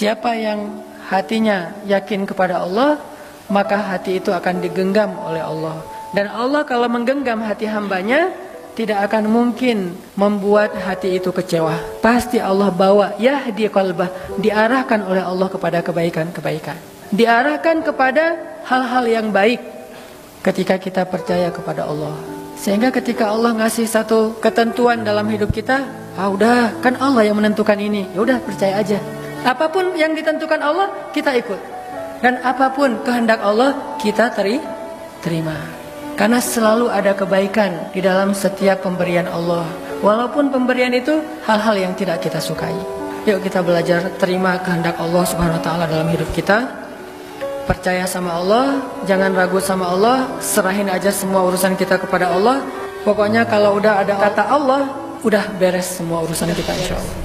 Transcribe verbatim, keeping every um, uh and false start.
Siapa yang hatinya yakin kepada Allah, maka hati itu akan digenggam oleh Allah. Dan Allah kalau menggenggam hati hambanya, tidak akan mungkin membuat hati itu kecewa. Pasti Allah bawa yahdi qalbah, diarahkan oleh Allah kepada kebaikan-kebaikan, diarahkan kepada hal-hal yang baik ketika kita percaya kepada Allah. Sehingga ketika Allah ngasih satu ketentuan dalam hidup kita, ah udah, kan Allah yang menentukan ini, ya udah percaya aja. Apapun yang ditentukan Allah, kita ikut. Dan apapun kehendak Allah, kita teri terima. Karena selalu ada kebaikan di dalam setiap pemberian Allah. Walaupun pemberian itu hal-hal yang tidak kita sukai. Yuk kita belajar terima kehendak Allah Subhanahu wa taala dalam hidup kita. Percaya sama Allah, jangan ragu sama Allah, serahin aja semua urusan kita kepada Allah. Pokoknya kalau udah ada kata Allah, udah beres semua urusan kita insya Allah.